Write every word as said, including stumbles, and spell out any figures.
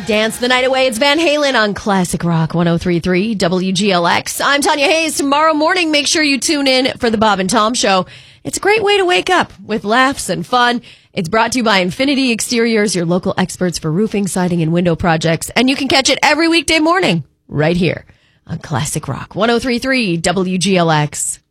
Dance the night away. It's Van Halen on Classic Rock one oh three point three W G L X. I'm Tanya Hayes. Tomorrow morning, make sure you tune in for the Bob and Tom Show. It's a great way to wake up with laughs and fun. It's brought to you by Infinity Exteriors, your local experts for roofing, siding, and window projects. And you can catch it every weekday morning right here on Classic Rock one oh three point three W G L X.